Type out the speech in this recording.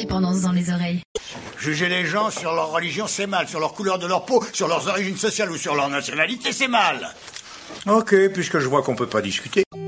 dépendance dans les oreilles. Juger les gens sur leur religion, c'est mal. Sur leur couleur de leur peau, sur leurs origines sociales ou sur leur nationalité, c'est mal. Ok, puisque je vois qu'on peut pas discuter.